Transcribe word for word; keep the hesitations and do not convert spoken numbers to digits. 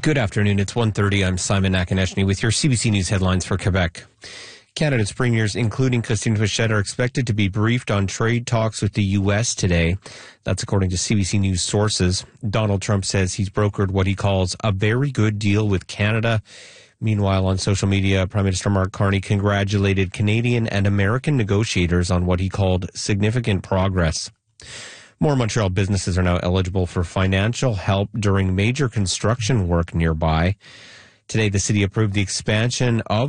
Good afternoon. It's one thirty. I'm Simon Nakonechny with your C B C News headlines for Quebec. Canada's premiers, including Christine Fichette, are expected to be briefed on trade talks with the U S today. That's according to C B C News sources. Donald Trump says he's brokered what he calls a very good deal with Canada. Meanwhile, on social media, Prime Minister Mark Carney congratulated Canadian and American negotiators on what he called significant progress. More Montreal businesses are now eligible for financial help during major construction work nearby. Today, the city approved the expansion of